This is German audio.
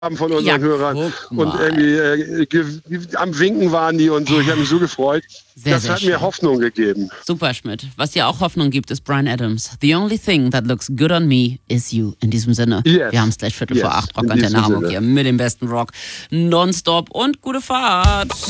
von unseren Hörern und irgendwie am Winken waren die und so. Ich habe mich so gefreut. Das hat mir Hoffnung gegeben. Super, Schmidt. Was dir auch Hoffnung gibt, ist Bryan Adams. The only thing that looks good on me is you. In diesem Sinne, wir haben es gleich 7:45 Rock Antenne Hamburg hier mit dem besten Rock nonstop und gute Fahrt.